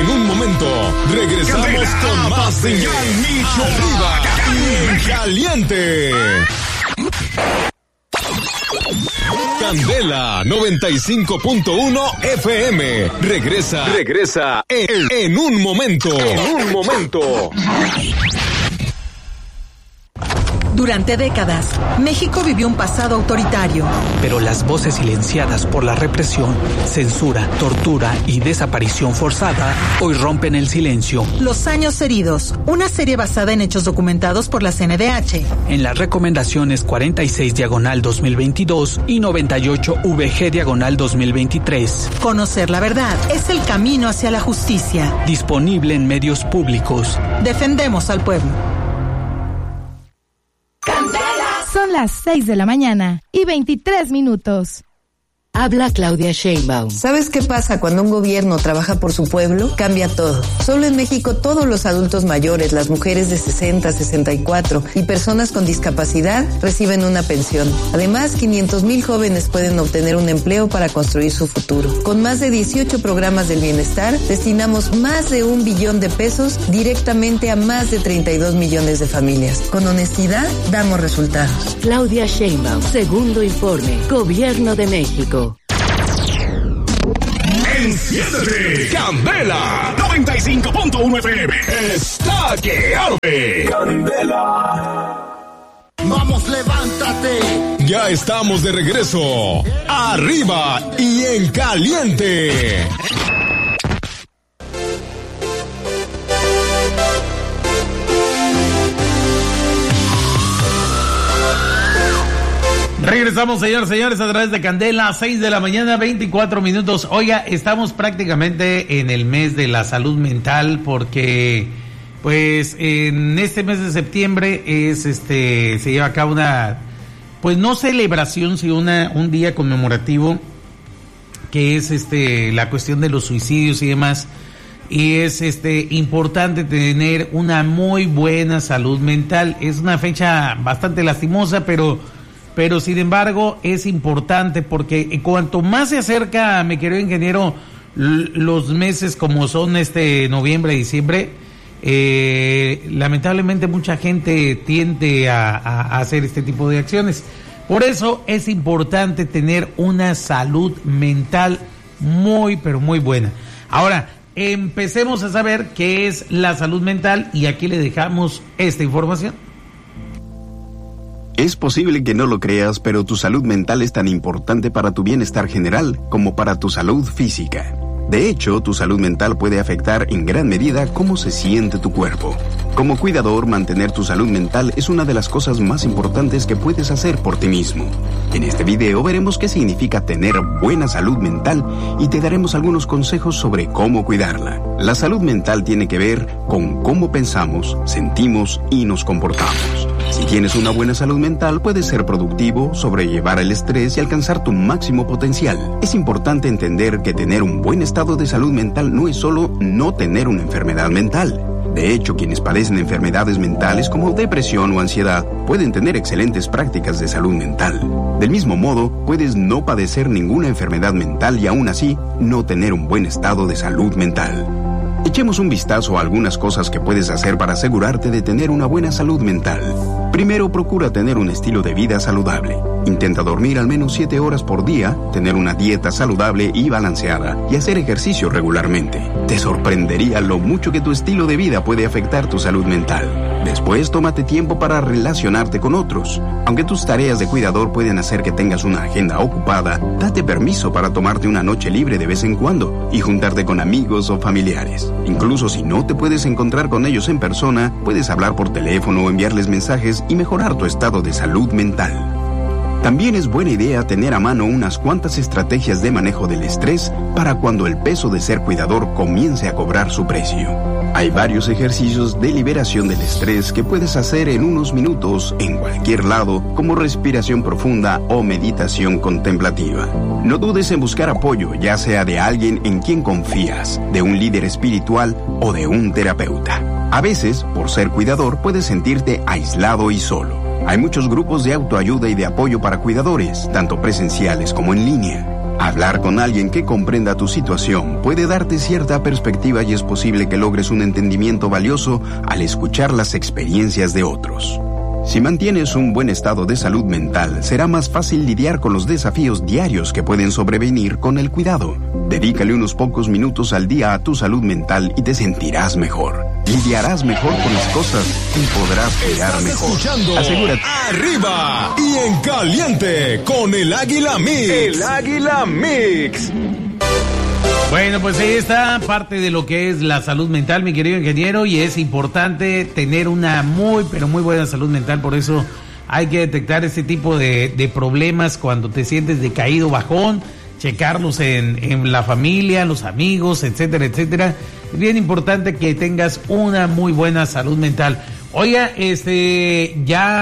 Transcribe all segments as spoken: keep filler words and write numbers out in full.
En un momento, regresamos Candela, con más señal Micho arriba y caliente. Candela noventa y cinco punto uno F M. Regresa, regresa en, en un momento. En un momento. Durante décadas, México vivió un pasado autoritario. Pero las voces silenciadas por la represión, censura, tortura y desaparición forzada hoy rompen el silencio. Los años heridos, una serie basada en hechos documentados por la C N D H. En las recomendaciones cuarenta y seis diagonal dos mil veintidós y noventa y ocho V G diagonal dos mil veintitrés. Conocer la verdad es el camino hacia la justicia. Disponible en medios públicos. Defendemos al pueblo. Son las seis de la mañana y veintitrés minutos. Habla Claudia Sheinbaum. ¿Sabes qué pasa cuando un gobierno trabaja por su pueblo? Cambia todo. Solo en México todos los adultos mayores, las mujeres de sesenta, sesenta y cuatro y personas con discapacidad reciben una pensión. Además, quinientos mil jóvenes pueden obtener un empleo para construir su futuro. Con más de dieciocho programas del bienestar, destinamos más de un billón de pesos directamente a más de treinta y dos millones de familias. Con honestidad, damos resultados. Claudia Sheinbaum, segundo informe, Gobierno de México. Enciéndete, Candela noventa y cinco punto uno F M está que arde. Candela. Vamos, levántate. Ya estamos de regreso. Arriba y en caliente. Regresamos, señores, señores, a través de Candela, seis de la mañana, veinticuatro minutos. Oiga, estamos prácticamente en el mes de la salud mental porque, pues, en este mes de septiembre es, este, se lleva a cabo una, pues, no celebración, sino una, un día conmemorativo que es, este, la cuestión de los suicidios y demás. Y es, este, importante tener una muy buena salud mental. Es una fecha bastante lastimosa, pero... Pero sin embargo es importante porque cuanto más se acerca, mi querido ingeniero, l- los meses como son este noviembre, diciembre, eh, lamentablemente mucha gente tiende a, a, a hacer este tipo de acciones. Por eso es importante tener una salud mental muy, pero muy buena. Ahora, empecemos a saber qué es la salud mental y aquí le dejamos esta información. Es posible que no lo creas, pero tu salud mental es tan importante para tu bienestar general como para tu salud física. De hecho, tu salud mental puede afectar en gran medida cómo se siente tu cuerpo. Como cuidador, mantener tu salud mental es una de las cosas más importantes que puedes hacer por ti mismo. En este video veremos qué significa tener buena salud mental y te daremos algunos consejos sobre cómo cuidarla. La salud mental tiene que ver con cómo pensamos, sentimos y nos comportamos. Si tienes una buena salud mental, puedes ser productivo, sobrellevar el estrés y alcanzar tu máximo potencial. Es importante entender que tener un buen estado de salud mental no es solo no tener una enfermedad mental. De hecho, quienes padecen enfermedades mentales como depresión o ansiedad pueden tener excelentes prácticas de salud mental. Del mismo modo, puedes no padecer ninguna enfermedad mental y aún así no tener un buen estado de salud mental. Echemos un vistazo a algunas cosas que puedes hacer para asegurarte de tener una buena salud mental. Primero, procura tener un estilo de vida saludable. Intenta dormir al menos siete horas por día, tener una dieta saludable y balanceada y hacer ejercicio regularmente. Te sorprendería lo mucho que tu estilo de vida puede afectar tu salud mental. Después, tómate tiempo para relacionarte con otros. Aunque tus tareas de cuidador pueden hacer que tengas una agenda ocupada, date permiso para tomarte una noche libre de vez en cuando y juntarte con amigos o familiares. Incluso si no te puedes encontrar con ellos en persona, puedes hablar por teléfono o enviarles mensajes y mejorar tu estado de salud mental. También es buena idea tener a mano unas cuantas estrategias de manejo del estrés para cuando el peso de ser cuidador comience a cobrar su precio. Hay varios ejercicios de liberación del estrés que puedes hacer en unos minutos en cualquier lado, como respiración profunda o meditación contemplativa. No dudes en buscar apoyo, ya sea de alguien en quien confías, de un líder espiritual o de un terapeuta. A veces, por ser cuidador, puedes sentirte aislado y solo. Hay muchos grupos de autoayuda y de apoyo para cuidadores, tanto presenciales como en línea. Hablar con alguien que comprenda tu situación puede darte cierta perspectiva y es posible que logres un entendimiento valioso al escuchar las experiencias de otros. Si mantienes un buen estado de salud mental, será más fácil lidiar con los desafíos diarios que pueden sobrevenir con el cuidado. Dedícale unos pocos minutos al día a tu salud mental y te sentirás mejor. Lidiarás mejor con las cosas y podrás cuidar mejor. Escuchando Asegúrate. Arriba y en caliente con el Águila Mix. El Águila Mix. Bueno, pues ahí está parte de lo que es la salud mental, mi querido ingeniero, y es importante tener una muy, pero muy buena salud mental. Por eso hay que detectar este tipo de, de problemas cuando te sientes decaído, bajón, checarlos en, en la familia, los amigos, etcétera, etcétera. Es bien importante que tengas una muy buena salud mental. Oiga, este,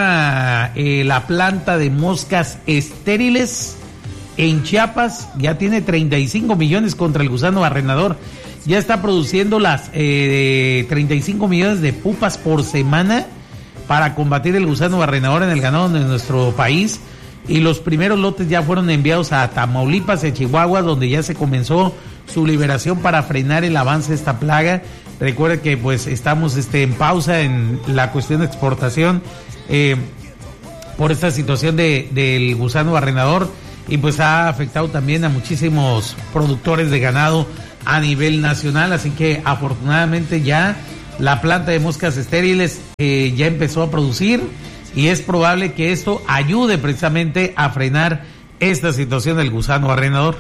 ya eh, la planta de moscas estériles en Chiapas ya tiene treinta y cinco millones contra el gusano barrenador. Ya está produciendo las eh, treinta y cinco millones de pupas por semana para combatir el gusano barrenador en el ganado de nuestro país. Y los primeros lotes ya fueron enviados a Tamaulipas y a Chihuahua, donde ya se comenzó su liberación para frenar el avance de esta plaga. Recuerda que pues estamos este, en pausa en la cuestión de exportación eh, por esta situación de, del gusano barrenador. Y pues ha afectado también a muchísimos productores de ganado a nivel nacional, así que afortunadamente ya la planta de moscas estériles eh, ya empezó a producir y es probable que esto ayude precisamente a frenar esta situación del gusano barrenador.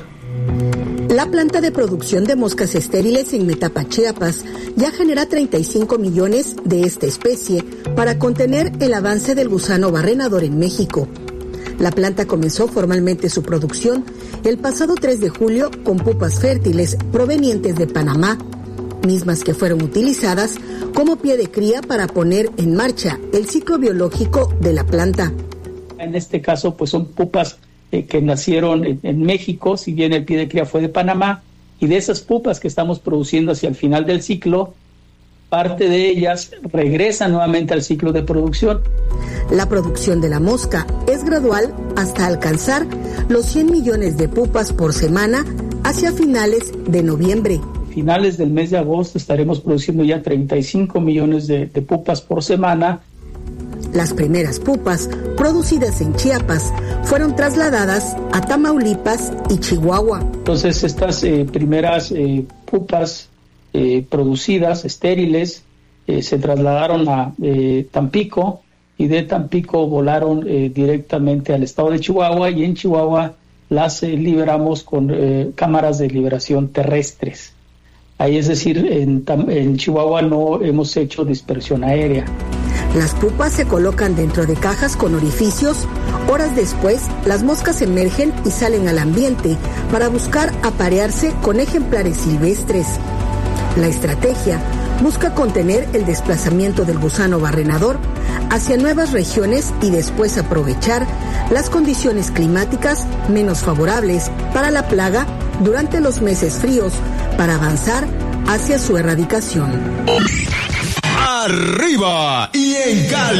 La planta de producción de moscas estériles en Metapa, Chiapas, ya genera treinta y cinco millones de esta especie para contener el avance del gusano barrenador en México. La planta comenzó formalmente su producción el pasado tres de julio con pupas fértiles provenientes de Panamá, mismas que fueron utilizadas como pie de cría para poner en marcha el ciclo biológico de la planta. En este caso, pues son pupas eh, que nacieron en, en México, si bien el pie de cría fue de Panamá, y de esas pupas que estamos produciendo hacia el final del ciclo, parte de ellas regresa nuevamente al ciclo de producción. La producción de la mosca es gradual hasta alcanzar los cien millones de pupas por semana hacia finales de noviembre. A finales del mes de agosto estaremos produciendo ya treinta y cinco millones de, de pupas por semana. Las primeras pupas producidas en Chiapas fueron trasladadas a Tamaulipas y Chihuahua. Entonces estas eh, primeras eh, pupas Eh, producidas, estériles, eh, se trasladaron a eh, Tampico y de Tampico volaron eh, directamente al estado de Chihuahua y en Chihuahua las eh, liberamos con eh, cámaras de liberación terrestres. Ahí es decir, en, en Chihuahua no hemos hecho dispersión aérea. Las pupas se colocan dentro de cajas con orificios. Horas después, las moscas emergen y salen al ambiente para buscar aparearse con ejemplares silvestres. La estrategia busca contener el desplazamiento del gusano barrenador hacia nuevas regiones y después aprovechar las condiciones climáticas menos favorables para la plaga durante los meses fríos para avanzar hacia su erradicación. Arriba y en Cali.